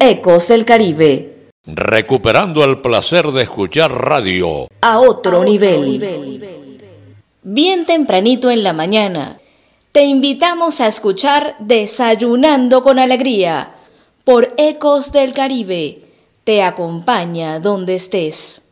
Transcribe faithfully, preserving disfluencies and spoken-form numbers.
Ecos del Caribe. Recuperando el placer de escuchar radio. A otro, a nivel. otro nivel. Bien tempranito en la mañana, te invitamos a escuchar Desayunando con Alegría por Ecos del Caribe. Te acompaña donde estés.